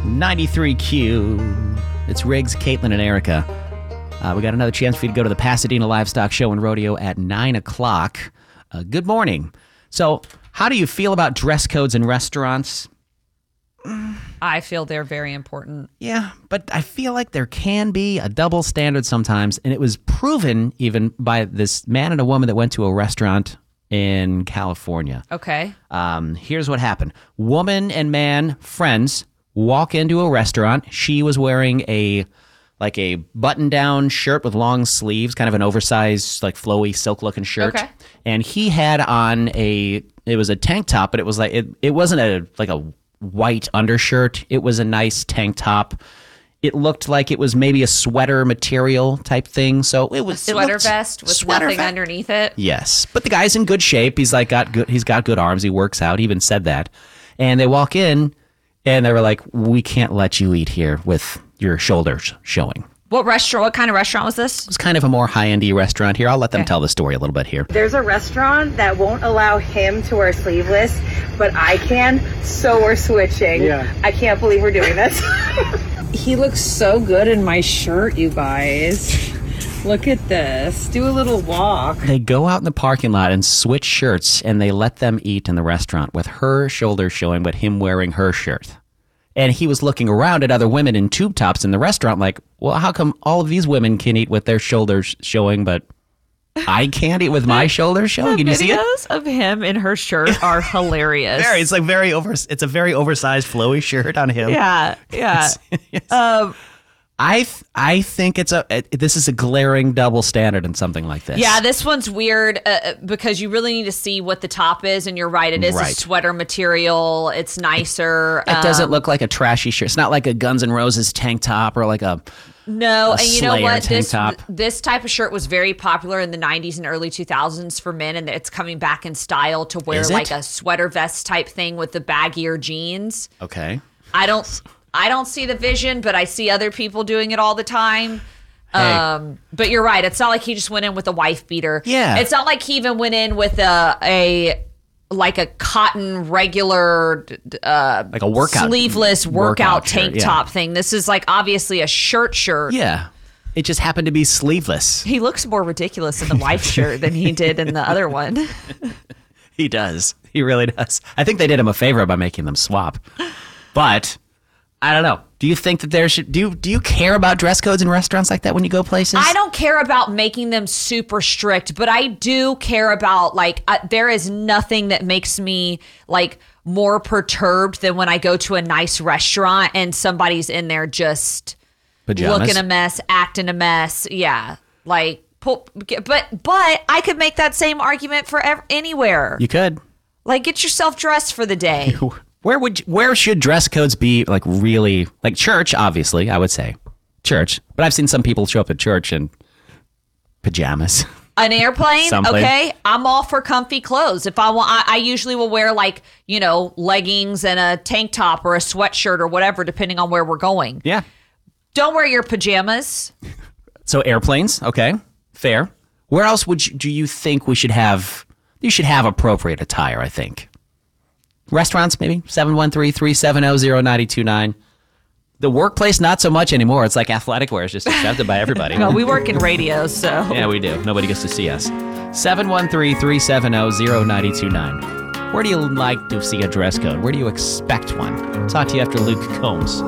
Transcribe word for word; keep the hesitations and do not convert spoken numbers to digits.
ninety-three Q. It's Riggs, Caitlin, and Erica. Uh, we got another chance for you to go to the Pasadena Livestock Show and Rodeo at nine o'clock. Uh, good morning. So, how do you feel about dress codes in restaurants? I feel they're very important. Yeah, but I feel like there can be a double standard sometimes, and it was proven even by this man and a woman that went to a restaurant in California. Okay. Um, here's what happened. Woman and man, friends, walk into a restaurant. She was wearing a like a button-down shirt with long sleeves, kind of an oversized, like flowy, silk-looking shirt. Okay. And he had on a, it was a tank top, but it was like, it, it wasn't a like a white undershirt. It was a nice tank top. It looked like it was maybe a sweater material type thing. So it was a sweater looked, vest with sweater nothing ve- underneath it. Yes, but the guy's in good shape. He's like got good. He's got good arms. He works out. He even said that. And they walk in, and they were like, "We can't let you eat here with your shoulders showing." What restaurant? What kind of restaurant was this? It was kind of a more high-end-y restaurant here. I'll let them Okay. tell the story a little bit here. There's a restaurant that won't allow him to wear sleeveless, but I can, so we're switching. Yeah. I can't believe we're doing this. He looks so good in my shirt, you guys. Look at this. Do a little walk. They go out in the parking lot and switch shirts, and they let them eat in the restaurant with her shoulders showing, but him wearing her shirt. And he was looking around at other women in tube tops in the restaurant like, well, how come all of these women can eat with their shoulders showing, but I can't eat with my shoulders showing? Can you see it? Videos of him in her shirt are hilarious. Very, it's like very over. It's a very oversized, flowy shirt on him. Yeah, yeah. Yes. Um, I th- I think it's a it, this is a glaring double standard in something like this. yeah, this one's weird uh, because you really need to see what the top is, and you're right, it is Right. a sweater material. It's nicer. It doesn't Um, look like a trashy shirt. It's not like a Guns N' Roses tank top or like a No, a and you know Slayer what? tank This top. this type of shirt was very popular in the nineties and early two thousands for men, and it's coming back in style to wear Is it? like a sweater vest type thing with the baggier jeans. okay. I don't I don't see the vision, but I see other people doing it all the time. Hey. Um, but you're right. It's not like he just went in with a wife beater. Yeah. It's not like he even went in with a a like a cotton regular uh Like a workout sleeveless workout, workout shirt, tank yeah. top thing. This is like obviously a shirt shirt. Yeah, it just happened to be sleeveless. He looks more ridiculous in the wife shirt than he did in the other one. He does. He really does. I think they did him a favor by making them swap. But I don't know. Do you think that there should do you, do you care about dress codes in restaurants like that when you go places? I don't care about making them super strict, but I do care about like uh, there is nothing that makes me like more perturbed than when I go to a nice restaurant and somebody's in there just Pajamas. looking a mess, acting a mess. Yeah, like pull, but but I could make that same argument for ev- anywhere. You could. Like get yourself dressed for the day. Where would you, where should dress codes be like really like church? Obviously, I would say church. But I've seen some people show up at church in pajamas. An airplane, Someplace. okay. I'm all for comfy clothes. If I want, I, I usually will wear like you know leggings and a tank top or a sweatshirt or whatever, depending on where we're going. Yeah. Don't wear your pajamas. So airplanes, okay, fair. Where else would you, do you think we should have? You should have appropriate attire. I think. Restaurants, maybe seven one three, three seven zero, zero nine two nine. The workplace, not so much anymore. It's like athletic wear is just accepted by everybody. Well, we work in radio, so Yeah, we do. Nobody gets to see us. seven one three, three seven zero, zero nine two nine. Where do you like to see a dress code? Where do you expect one? Talk to you after Luke Combs.